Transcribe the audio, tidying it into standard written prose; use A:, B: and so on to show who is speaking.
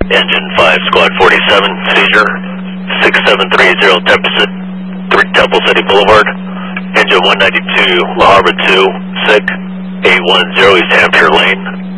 A: Engine 5, Squad 47, seizure, 6730 Temple City Boulevard. Engine 192, La Harbor 2, sick, 810 East Hampshire Lane.